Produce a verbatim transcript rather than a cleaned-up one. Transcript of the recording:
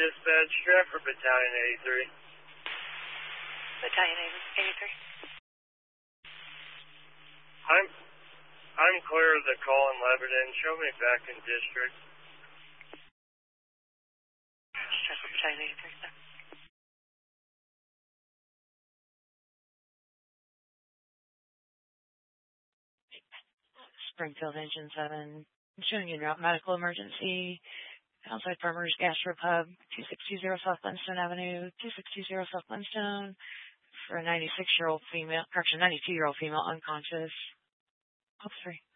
dispatch, Stratford Battalion eighty-three. Battalion eighty-three. I'm I'm clear of the call in Lebanon. Show me back in district. Stratford Battalion eighty-three, sir. Springfield Engine seven, showing you route medical emergency, outside Farmers Gastro Pub, two six two zero South Glenstone Avenue, two six two zero South Glenstone, for a ninety-six-year-old female, correction, ninety-two-year-old female unconscious. All three.